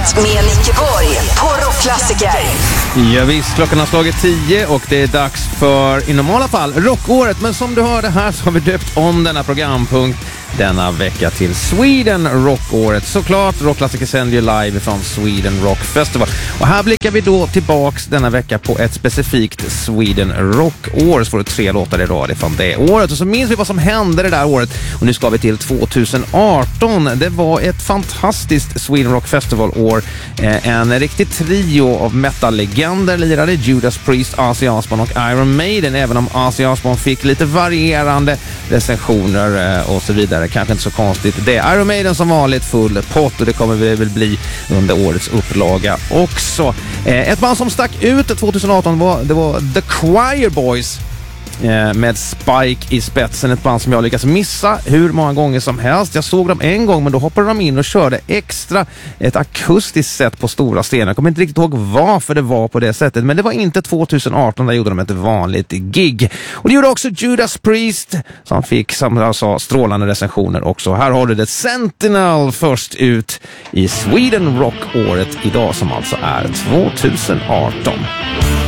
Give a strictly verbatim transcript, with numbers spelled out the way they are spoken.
Morgongänget med Nicke Borg på Rockklassiker. Ja, visst, klockan har slagit tio och det är dags för, i normala fall, rockåret. Men som du hörde här så har vi döpt om denna programpunkt denna vecka till Sweden Rockåret. Såklart, Rockklassiker sänder ju live från Sweden Rock Festival. Och här blickar vi då tillbaks denna vecka på ett specifikt Sweden Rock-år. Så får du tre låtar i rad från det året. Och så minns vi vad som hände det där året. Och nu ska vi till tjugoarton. Det var ett fantastiskt Sweden Rock Festival-år. Eh, en riktig trio av metal-legender lirade. Judas Priest, Ozzy Osbourne och Iron Maiden. Även om Ozzy Osbourne fick lite varierande recensioner eh, och så vidare. Kanske inte så konstigt. Det är Iron Maiden som vanligt, full pott, och det kommer vi väl bli under årets upplaga också. Eh, ett band som stack ut tjugoarton var, det var The Choir Boys eh, med Spike i spetsen. Ett band som jag lyckas missa hur många gånger som helst. Jag såg dem en gång, men då hoppade de in och körde extra ett akustiskt sätt på stora scener. Jag kommer inte riktigt ihåg varför det var på det sättet, men det var inte tjugoarton, där gjorde de ett vanligt gig. Och det gjorde också Judas Priest, som fick, som jag sa, strålande recensioner också. Här har du The Sentinel först ut i Sweden Rock-året idag, som alltså är tjugoarton.